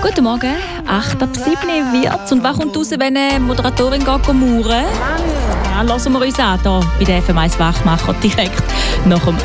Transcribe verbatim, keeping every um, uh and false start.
Guten Morgen, acht ab sieben wird und was kommt raus, wenn eine Moderatorin geht mauern? Ja, hören wir uns an, hier bei der F M eins Wachmacher direkt nach dem